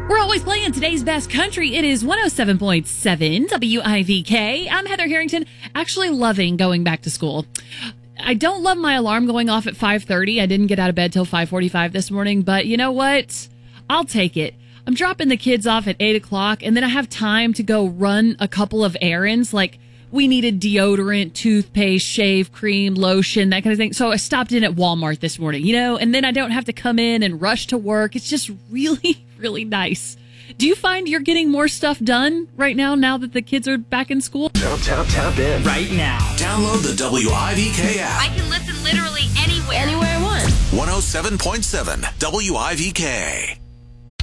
We're always playing today's best country. It is 107.7 WIVK. I'm Heather Harrington, actually loving going back to school. I don't love my alarm going off at 5:30. I didn't get out of bed till 5:45 this morning, but you know what? I'll take it. I'm dropping the kids off at 8 o'clock, and then I have time to go run a couple of errands, like we needed deodorant, toothpaste, shave cream, lotion, that kind of thing. So I stopped in at Walmart this morning, and then I don't have to come in and rush to work. It's just really, really nice. Do you find you're getting more stuff done right now that the kids are back in school? Tap in right now. Download the WIVK app. I can listen literally anywhere. Anywhere I want. 107.7 WIVK.